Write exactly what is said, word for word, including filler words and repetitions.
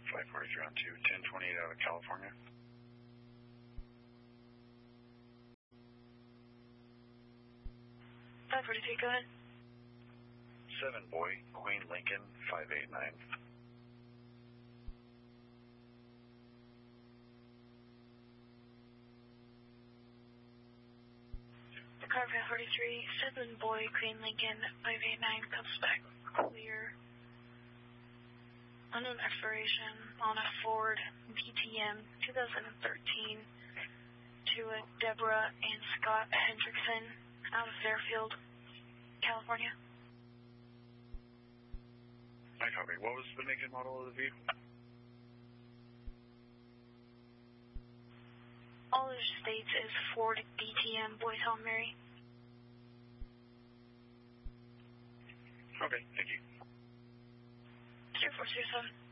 five forty-three on two, ten twenty-eight out of California. five forty-three, go ahead. seven boy, Queen Lincoln, five eight nine. Car five forty-three, seven boy, Queen Lincoln, five eight nine, comes back clear. Unknown expiration on a Ford B T M twenty thirteen to a Deborah and Scott Hendrickson out of Fairfield, California. I copy. What was the make and model of the vehicle? All it states is Ford B T M, Boys Home Mary. Okay, thank you. zero four zero seven.